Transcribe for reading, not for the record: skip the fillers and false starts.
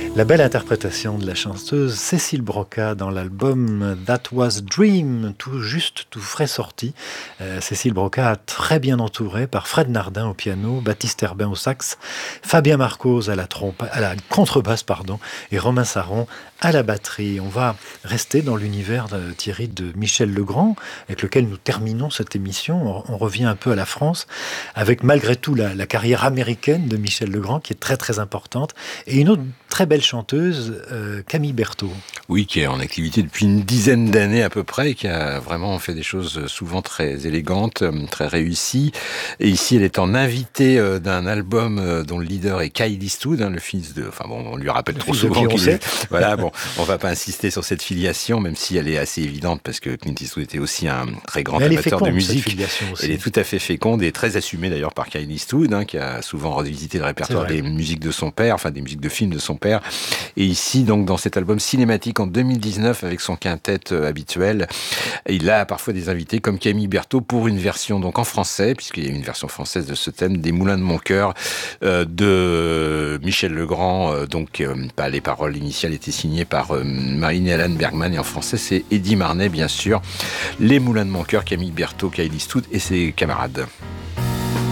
La belle interprétation de la chanteuse Cécile Broca dans l'album That Was Dream, tout juste, tout frais sorti. Cécile Broca, très bien entourée par Fred Nardin au piano, Baptiste Herbin au sax, Fabien Marcos à la contrebasse, et Romain Saron à la batterie. On va rester dans l'univers de Thierry de Michel Legrand, avec lequel nous terminons cette émission. On revient un peu à la France, avec malgré tout la carrière américaine de Michel Legrand, qui est très très importante, et une autre très belle chanteuse, Camille Berthaud. Oui, qui est en activité depuis une dizaine d'années à peu près, et qui a vraiment fait des choses souvent très élégantes, très réussies. Et ici, elle est en invitée d'un album dont le leader est Kyle Eastwood, le fils de... Enfin bon, on lui rappelle trop souvent qu'il est... Voilà, bon, on va pas insister sur cette filiation, même si elle est assez évidente, parce que Clint Eastwood était aussi un très grand amateur de musique. Elle est tout à fait féconde et très assumée d'ailleurs par Kyle Eastwood, qui a souvent revisité le répertoire des musiques de son père, enfin des musiques de films de son père. Et ici, donc, dans cet album cinématique en 2019, avec son quintet habituel, il a parfois des invités comme Camille Berthaud pour une version donc en français, puisqu'il y a une version française de ce thème, des Moulins de mon cœur, de Michel Legrand. Donc, les paroles initiales étaient signées par Marine et Alan Bergman, et en français, c'est Eddie Marnay, bien sûr. Les Moulins de mon cœur, Camille Berthaud, Kyle Eastwood et ses camarades.